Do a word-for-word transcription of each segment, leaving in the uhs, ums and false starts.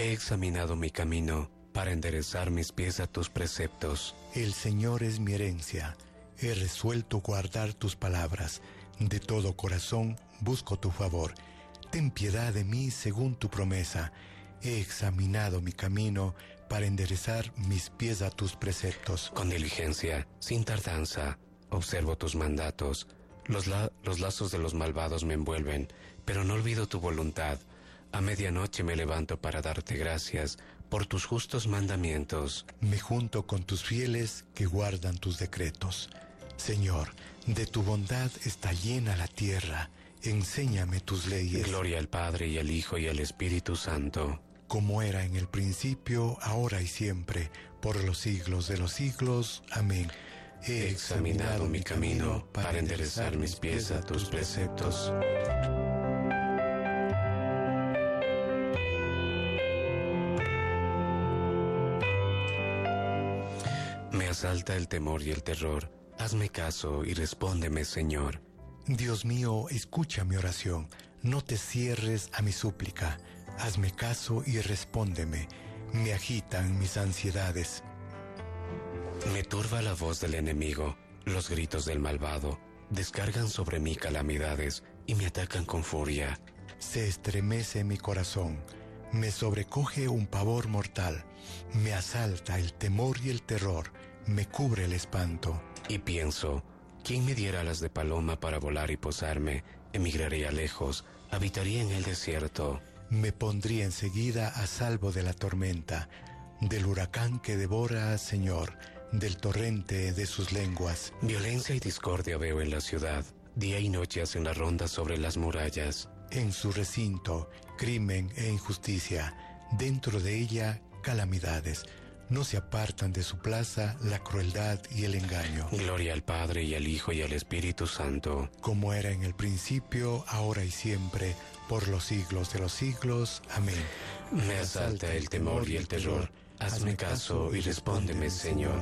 He examinado mi camino para enderezar mis pies a tus preceptos. El Señor es mi herencia. He resuelto guardar tus palabras. De todo corazón busco tu favor. Ten piedad de mí según tu promesa. He examinado mi camino para enderezar mis pies a tus preceptos. Con diligencia, sin tardanza, observo tus mandatos. Los, la los lazos de los malvados me envuelven, pero no olvido tu voluntad. A medianoche me levanto para darte gracias por tus justos mandamientos. Me junto con tus fieles que guardan tus decretos. Señor, de tu bondad está llena la tierra. Enséñame tus leyes. Gloria al Padre y al Hijo y al Espíritu Santo. Como era en el principio, ahora y siempre, por los siglos de los siglos. Amén. He examinado mi camino para enderezar mis pies a tus preceptos. Me asalta el temor y el terror. Hazme caso y respóndeme, Señor. Dios mío, escucha mi oración. No te cierres a mi súplica. Hazme caso y respóndeme. Me agitan mis ansiedades. Me turba la voz del enemigo. Los gritos del malvado descargan sobre mí calamidades y me atacan con furia. Se estremece mi corazón. Me sobrecoge un pavor mortal. Me asalta el temor y el terror. Me cubre el espanto. Y pienso, ¿quién me diera alas de paloma para volar y posarme? Emigraría lejos, habitaría en el desierto. Me pondría enseguida a salvo de la tormenta, del huracán que devora, Señor, del torrente de sus lenguas. Violencia y discordia veo en la ciudad. Día y noche hacen la ronda sobre las murallas. En su recinto, crimen e injusticia. Dentro de ella, calamidades. No se apartan de su plaza la crueldad y el engaño. Gloria al Padre y al Hijo y al Espíritu Santo. Como era en el principio, ahora y siempre, por los siglos de los siglos. Amén. Me asalta el temor y el terror. Hazme caso y respóndeme, Señor.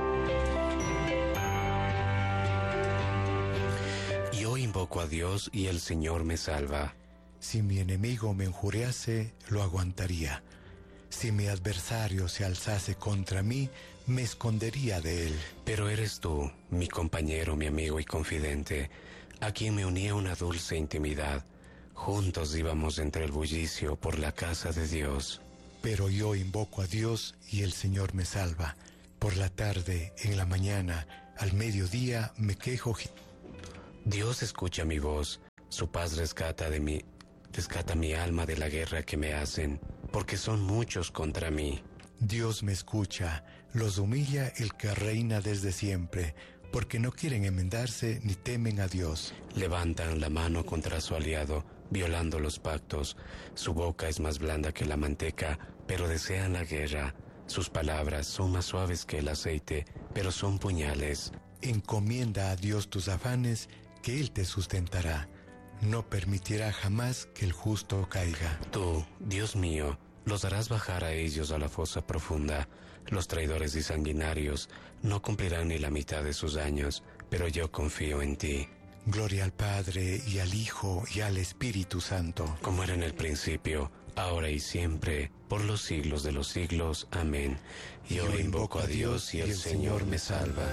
Yo invoco a Dios y el Señor me salva. Si mi enemigo me injuriase, lo aguantaría. Si mi adversario se alzase contra mí, me escondería de él. Pero eres tú, mi compañero, mi amigo y confidente, a quien me unía una dulce intimidad. Juntos íbamos entre el bullicio por la casa de Dios. Pero yo invoco a Dios y el Señor me salva. Por la tarde, en la mañana, al mediodía, me quejo. Dios escucha mi voz, su paz rescata de mí, rescata mi alma de la guerra que me hacen, porque son muchos contra mí. Dios me escucha, los humilla el que reina desde siempre, porque no quieren enmendarse ni temen a Dios. Levantan la mano contra su aliado, violando los pactos. Su boca es más blanda que la manteca, pero desean la guerra. Sus palabras son más suaves que el aceite, pero son puñales. Encomienda a Dios tus afanes, que Él te sustentará. No permitirá jamás que el justo caiga. Tú, Dios mío, los harás bajar a ellos a la fosa profunda. Los traidores y sanguinarios no cumplirán ni la mitad de sus años, pero yo confío en ti. Gloria al Padre, y al Hijo, y al Espíritu Santo. Como era en el principio, ahora y siempre, por los siglos de los siglos. Amén. Yo, yo invoco a Dios y el Señor me salva.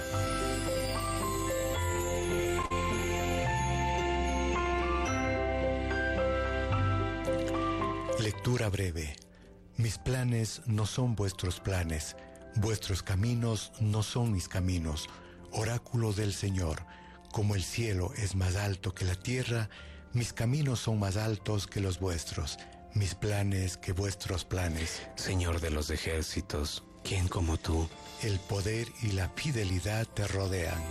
Lectura breve. Mis planes no son vuestros planes, vuestros caminos no son mis caminos. Oráculo del Señor. Como el cielo es más alto que la tierra, mis caminos son más altos que los vuestros, mis planes que vuestros planes. Señor de los ejércitos, ¿quién como tú? El poder y la fidelidad te rodean.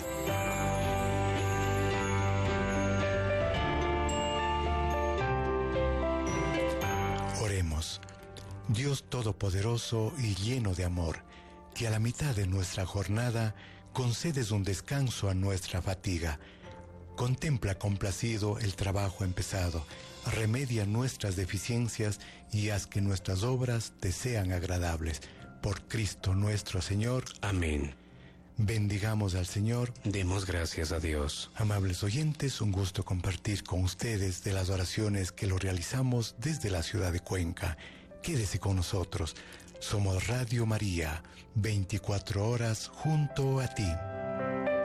Oremos. Dios Todopoderoso y lleno de amor, que a la mitad de nuestra jornada concedes un descanso a nuestra fatiga. Contempla complacido el trabajo empezado, remedia nuestras deficiencias y haz que nuestras obras te sean agradables. Por Cristo nuestro Señor. Amén. Bendigamos al Señor. Demos gracias a Dios. Amables oyentes, un gusto compartir con ustedes de las oraciones que lo realizamos desde la ciudad de Cuenca. Quédese con nosotros. Somos Radio María, veinticuatro horas junto a ti.